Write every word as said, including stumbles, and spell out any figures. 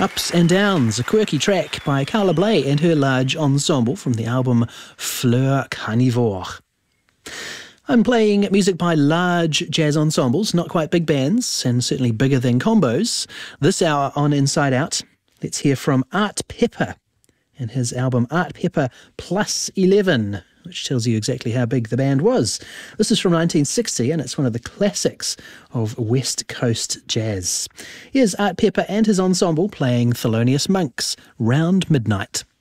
Ups and Downs, a quirky track by Carla Bley and her large ensemble from the album Fleur Carnivore. I'm playing music by large jazz ensembles, not quite big bands, and certainly bigger than combos. This hour on Inside Out, let's hear from Art Pepper and his album Art Pepper Plus eleven, which tells you exactly how big the band was. This is from nineteen sixty, and it's one of the classics of West Coast jazz. Here's Art Pepper and his ensemble playing Thelonious Monk's Round Midnight.